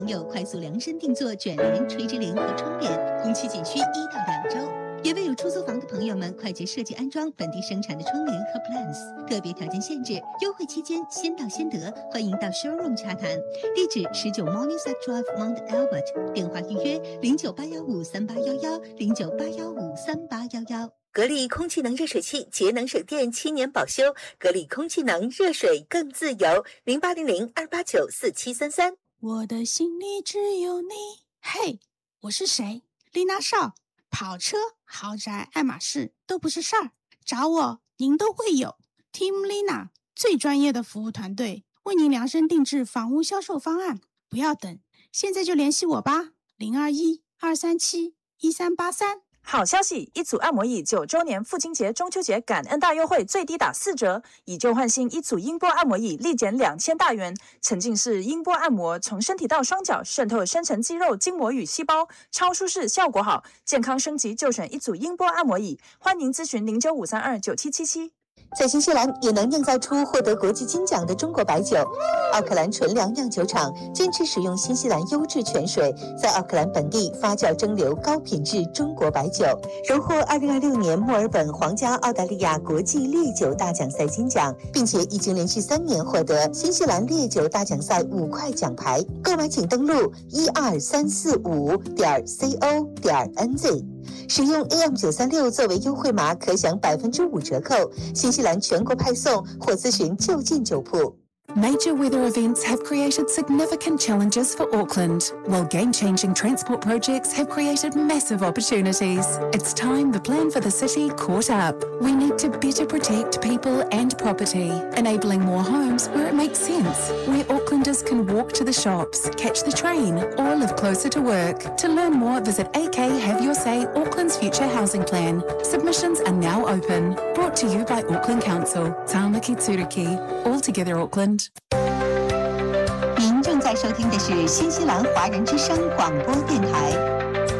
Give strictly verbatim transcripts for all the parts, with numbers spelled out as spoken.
有快速量身定做卷帘、垂直帘和窗帘，工期仅需一到两周。也为有出租房的朋友们快捷设计安装本地生产的窗帘和 plans， 个别条件限制，优惠期间先到先得，欢迎到 showroom 洽谈。地址十九 Morningside Drive Mount Albert， 电话预约零九八幺五三八幺幺零九八幺五三八幺幺。格力空气能热水器节能省电七年保修，格力空气能热水更自由，零八零零二八九四七三三。 我的心里只有你。嘿，我是谁？丽娜少。跑车、豪宅、爱马仕都不是事儿，找我您都会有。Team Lina 最专业的服务团队，为您量身定制房屋销售方案，不要等，现在就联系我吧，零二一二三七一三八三。 好消息，一组按摩椅九周年父亲节、中秋节感恩大优惠，最低打四折，以旧换新，一组音波按摩椅立减两千大元，沉浸式音波按摩，从身体到双脚，渗透深层肌肉、筋膜与细胞，超舒适，效果好，健康升级就选一组音波按摩椅，欢迎咨询零九五三二九七七七。 在新西兰也能酿造出获得国际金奖的中国白酒。奥克兰纯粮酿酒厂坚持使用新西兰优质泉水，在奥克兰本地发酵蒸馏高品质中国白酒，荣获二零二六年墨尔本皇家澳大利亚国际烈酒大奖赛金奖，并且已经连续三年获得新西兰烈酒大奖赛五块奖牌。购买请登录一二三四五点 co 点 nz。使用 A M 九三六 作为优惠码，可享百分之五折扣。新西兰全国派送，或咨询就近酒铺。 Major weather events have created significant challenges for Auckland, while game-changing transport projects have created massive opportunities. It's time the plan for the city caught up. We need to better protect people and property, enabling more homes where it makes sense, where Aucklanders can walk to the shops, catch the train, or live closer to work. To learn more, visit A K Have Your Say Auckland's Future Housing Plan. Submissions are now open. Brought to you by Auckland Council. Tāmaki Tūriki. All together Auckland. 您正在收听的是新西兰华人之声广播电台。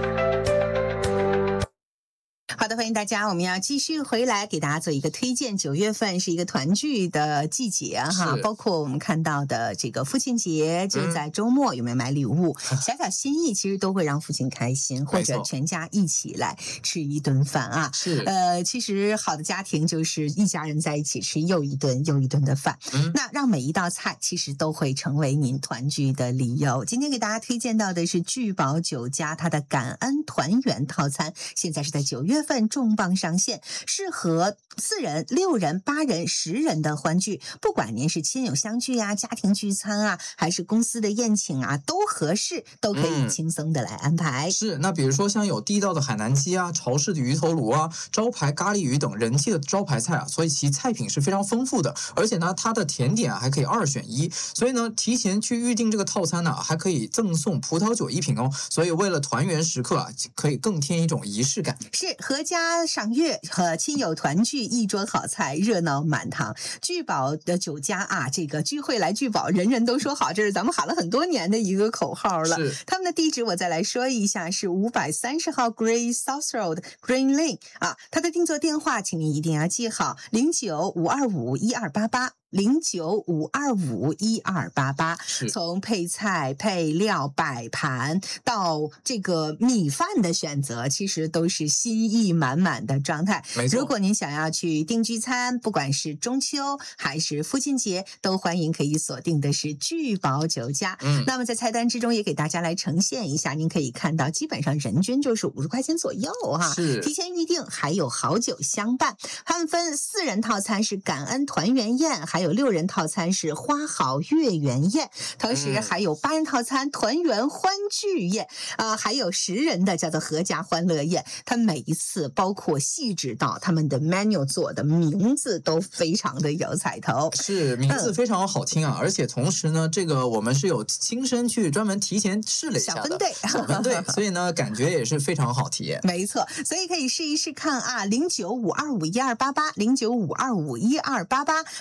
好的，欢迎大家，我们要继续回来给大家做一个推荐。九月份是一个团聚的季节哈，包括我们看到的这个父亲节就在周末，嗯、有没有买礼物？小小心意其实都会让父亲开心，或者全家一起来吃一顿饭啊。 是， 呃，其实好的家庭就是一家人在一起吃又一顿又一顿的饭，嗯、那让每一道菜其实都会成为您团聚的理由。今天给大家推荐到的是聚宝酒家它的感恩团圆套餐，现在是在九月份重磅上线，适合四人、六人、八人、十人的欢聚。不管您是亲友相聚啊、家庭聚餐啊，还是公司的宴请啊，都合适，都可以轻松的来安排。 嗯、是，那比如说像有地道的海南鸡啊、潮式的鱼头炉啊、招牌咖喱鱼等人气的招牌菜啊，所以其菜品是非常丰富的。而且呢，它的甜点啊还可以二选一，所以呢，提前去预定这个套餐呢、啊，还可以赠送葡萄酒一瓶哦。所以为了团圆时刻啊，可以更添一种仪式感。 是合家赏月和亲友团聚，一桌好菜，热闹满堂。聚宝的酒家啊，这个聚会来聚宝，人人都说好，这是咱们喊了很多年的一个口号了。他们的地址我再来说一下，是五百三十号 Grey South Road Green Lane 啊。他的订座电话，请您一定要记好，零九五二五一二八八。零九五二五一二八八，从配菜、配料、摆盘到这个米饭的选择，其实都是心意满满的状态。如果您想要去订聚餐，不管是中秋还是父亲节，都欢迎可以锁定的是聚宝酒家。嗯，那么在菜单之中也给大家来呈现一下，您可以看到基本上人均就是五十块钱左右哈。 是， 提前预定还有好酒相伴。他们分四人套餐是感恩团圆宴，还有六人套餐是花好月圆宴，同时还有八人套餐团圆欢聚宴啊、呃，还有十人的叫做合家欢乐宴。它每一次包括细致到他们的 menu 做的名字都非常的有彩头， 是名字非常好听啊、嗯！而且同时呢，这个我们是有亲身去专门提前试了一下的小分队， 小分队，所以呢，感觉也是非常好体验。 没错，所以可以试一试看啊，零九五二五一二八八，零九五二五一二八八，聚会。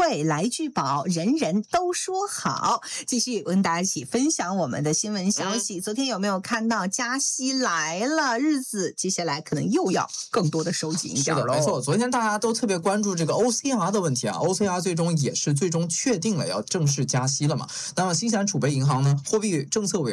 会来聚宝，人人都说好。继续跟大家一起分享我们的新闻消息。嗯、昨天有没有看到加息来了？日子接下来可能又要更多的收紧一点喽。 没错，昨天大家都特别关注这个 O C R 的问题啊 ，O C R 最终也是最终确定了要正式加息了嘛。那么新西兰储备银行呢，货币政策委